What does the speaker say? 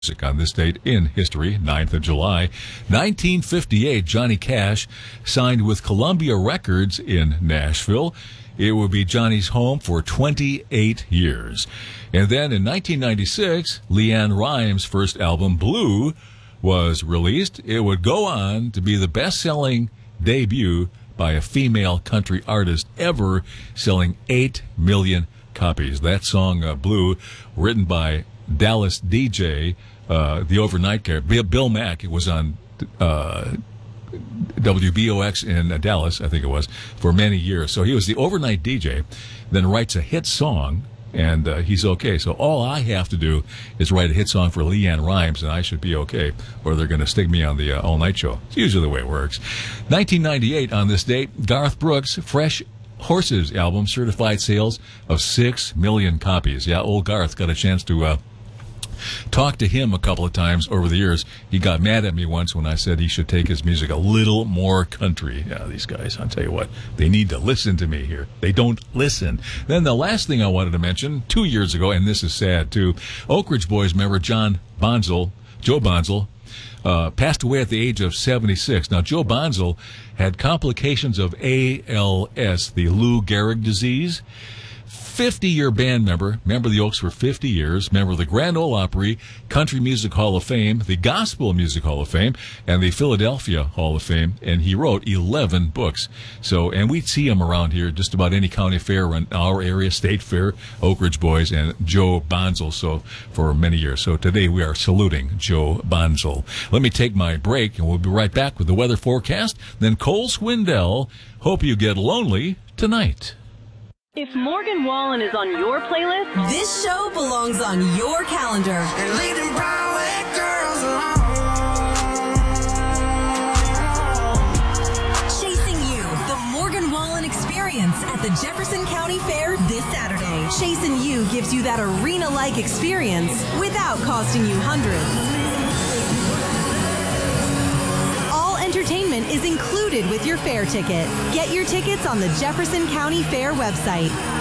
On this date in history, 9th of July, 1958, Johnny Cash signed with Columbia Records in Nashville. It would be Johnny's home for 28 years. And then in 1996, LeAnn Rimes' first album, Blue, was released. It would go on to be the best-selling debut by a female country artist ever, selling 8 million copies. That song, Blue, written by Dallas DJ, the overnight character, Bill Mack. It was on WBOX in Dallas, I think it was, for many years. So he was the overnight DJ, then writes a hit song, and he's okay. So all I have to do is write a hit song for LeAnn Rimes, and I should be okay, or they're going to stick me on the all-night show. It's usually the way it works. 1998, on this date, Garth Brooks' Fresh Horses album, certified sales of 6 million copies. Yeah, old Garth got a chance to talked to him a couple of times over the years. He got mad at me once when I said he should take his music a little more country. Yeah, these guys, I'll tell you what, they need to listen to me here. They don't listen. Then the last thing I wanted to mention, 2 years ago, and this is sad too, Oak Ridge Boys member Joe Bonzl, passed away at the age of 76. Now, Joe Bonzl had complications of ALS, the Lou Gehrig disease. 50-year band member of the Oaks for 50 years, member of the Grand Ole Opry, Country Music Hall of Fame, the Gospel Music Hall of Fame, and the Philadelphia Hall of Fame, and he wrote 11 books. So, and we'd see him around here, just about any county fair in our area, State Fair, Oak Ridge Boys, and Joe Bonzl, so for many years. So today we are saluting Joe Bonzl. Let me take my break, and we'll be right back with the weather forecast. Then Cole Swindell, hope you get lonely tonight. If Morgan Wallen is on your playlist, this show belongs on your calendar. And leading Broadway girls along. Chasing You, the Morgan Wallen Experience at the Jefferson County Fair this Saturday. Chasing You gives you that arena-like experience without costing you hundreds. Entertainment is included with your fair ticket. Get your tickets on the Jefferson County Fair website.